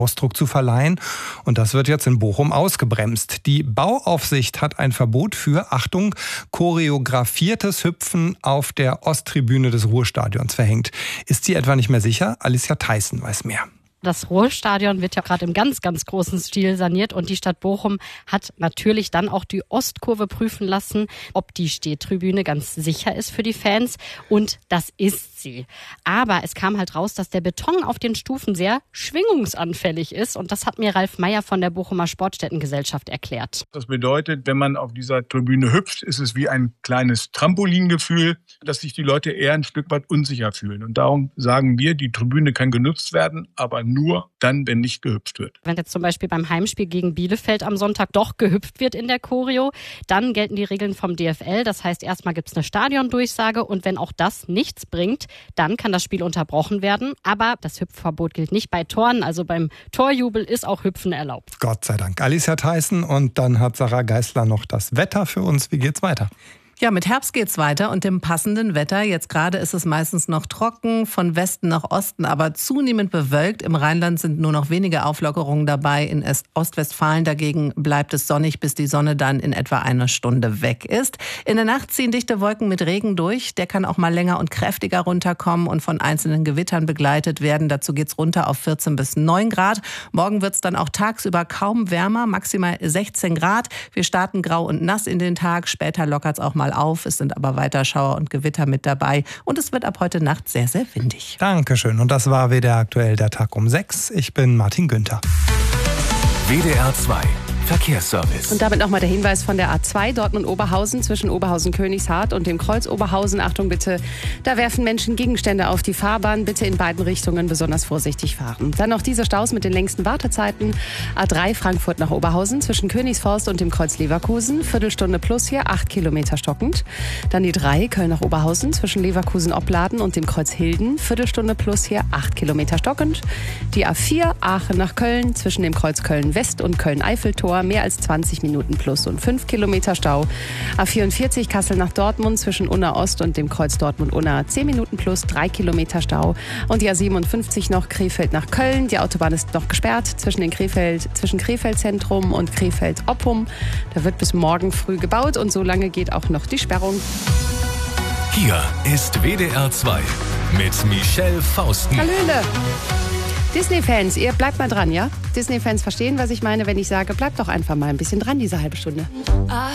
Ausdruck zu verleihen. Und das wird jetzt in Bochum ausgebremst. Die Bauaufsicht hat ein Verbot für, Achtung, choreografiertes Hüpfen auf der Osttribüne des Ruhrstadions verhängt. Ist sie etwa nicht mehr sicher? Alicia Theissen weiß mehr. Das Ruhrstadion wird ja gerade im ganz, ganz großen Stil saniert und die Stadt Bochum hat natürlich dann auch die Ostkurve prüfen lassen, ob die Stehtribüne ganz sicher ist für die Fans, und das ist sie. Aber es kam halt raus, dass der Beton auf den Stufen sehr schwingungsanfällig ist, und das hat mir Ralf Meyer von der Bochumer Sportstättengesellschaft erklärt. Das bedeutet, wenn man auf dieser Tribüne hüpft, ist es wie ein kleines Trampolingefühl, dass sich die Leute eher ein Stück weit unsicher fühlen. Und darum sagen wir, die Tribüne kann genutzt werden, aber nur dann, wenn nicht gehüpft wird. Wenn jetzt zum Beispiel beim Heimspiel gegen Bielefeld am Sonntag doch gehüpft wird in der Choreo, dann gelten die Regeln vom DFL. Das heißt, erstmal gibt es eine Stadiondurchsage, und wenn auch das nichts bringt, dann kann das Spiel unterbrochen werden. Aber das Hüpfverbot gilt nicht bei Toren, also beim Torjubel ist auch Hüpfen erlaubt. Gott sei Dank. Alicia Theissen, und dann hat Sarah Geisler noch das Wetter für uns. Wie geht's weiter? Ja, mit Herbst geht's weiter und dem passenden Wetter. Jetzt gerade ist es meistens noch trocken, von Westen nach Osten, aber zunehmend bewölkt. Im Rheinland sind nur noch wenige Auflockerungen dabei. In Ostwestfalen dagegen bleibt es sonnig, bis die Sonne dann in etwa einer Stunde weg ist. In der Nacht ziehen dichte Wolken mit Regen durch. Der kann auch mal länger und kräftiger runterkommen und von einzelnen Gewittern begleitet werden. Dazu geht's runter auf 14 bis 9 Grad. Morgen wird's dann auch tagsüber kaum wärmer, maximal 16 Grad. Wir starten grau und nass in den Tag. Später lockert's auch mal auf. Es sind aber weiter Schauer und Gewitter mit dabei. Und es wird ab heute Nacht sehr, sehr windig. Dankeschön. Und das war WDR aktuell, der Tag um 6. Ich bin Martin Günther. WDR 2 Verkehrsservice. Und damit nochmal der Hinweis von der A2 Dortmund-Oberhausen zwischen Oberhausen-Königshardt und dem Kreuz Oberhausen. Achtung bitte, da werfen Menschen Gegenstände auf die Fahrbahn. Bitte in beiden Richtungen besonders vorsichtig fahren. Dann noch diese Staus mit den längsten Wartezeiten. A3 Frankfurt nach Oberhausen zwischen Königsforst und dem Kreuz Leverkusen. Viertelstunde plus hier, 8 Kilometer stockend. Dann die 3 Köln nach Oberhausen zwischen Leverkusen-Opladen und dem Kreuz Hilden. Viertelstunde plus hier, 8 Kilometer stockend. Die A4 Aachen nach Köln zwischen dem Kreuz Köln-West und Köln-Eiffeltor. Mehr als 20 Minuten plus und 5 Kilometer Stau. A44 Kassel nach Dortmund zwischen Unna Ost und dem Kreuz Dortmund-Unna 10 Minuten plus 3 Kilometer Stau. Und die A57 noch Krefeld nach Köln. Die Autobahn ist noch gesperrt zwischen Krefeld Zentrum und Krefeld Oppum. Da wird bis morgen früh gebaut und so lange geht auch noch die Sperrung. Hier ist WDR 2 mit Michelle Fausten. Hallöle! Disney-Fans, ihr bleibt mal dran, ja? Disney-Fans verstehen, was ich meine, wenn ich sage, bleibt doch einfach mal ein bisschen dran, diese halbe Stunde.